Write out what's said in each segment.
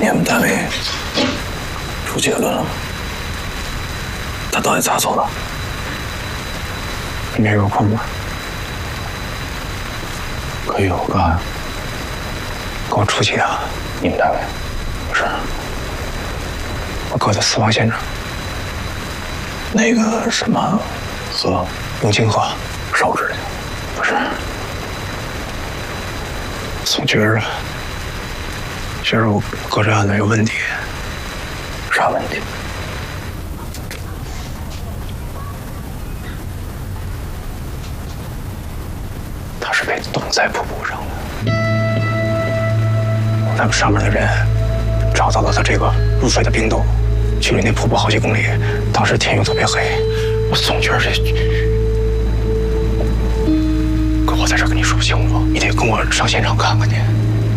你们单位出结论了吗？他到底咋走的？ 没有空吗？ 可以有个给我出去啊！ 你们单位不是，我哥的死亡现场。 那个什么河， 永清河， 烧纸去？ 不是，总觉着我哥这案子有问题。 啥问题？ 他是被冻在瀑布上的。咱们上面的人找到了他这个入水的冰洞，距离那瀑布好几公里。当时天又特别黑，我总觉着这……哥，我在这跟你说不清楚，你得跟我上现场看看去。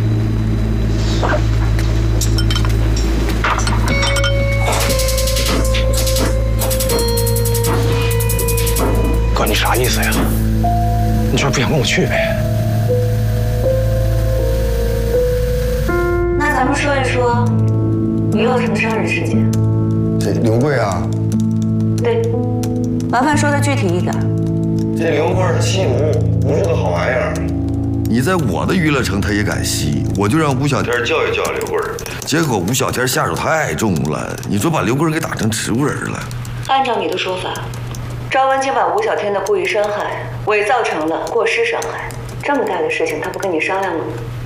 哥，你啥意思呀？你就是不想跟我去呗？ 那咱们说一说，你又有什么伤人事件？ 这刘贵啊， 对，麻烦说的具体一点。 这刘贵他吸毒，不是个好玩意儿。你在我的娱乐城，他也敢吸，我就让吴小天教育教育刘贵，结果吴小天下手太重了，你说把刘贵给打成植物人了。 按照你的说法，赵文清把吴小天的故意伤害伪造成了过失伤害，这么大的事情他不跟你商量了吗？